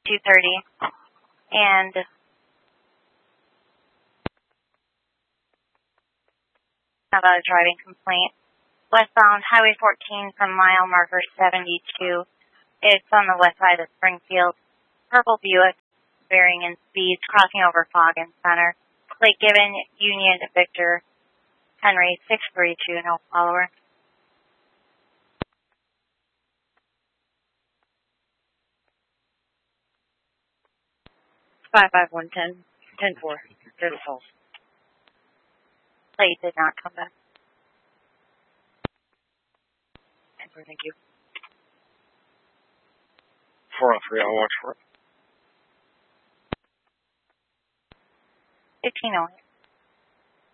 230. And about a driving complaint. Westbound Highway 14 from mile marker 72. It's on the west side of Springfield. Purple Buick, varying in speeds, crossing over Fog and Center. Lake Given, Union, Victor, Henry, 632, no follower. 55110, 10-4, there's a false. Plate did not come back. 10-4, thank you. 403, I'll watch for it. 1508.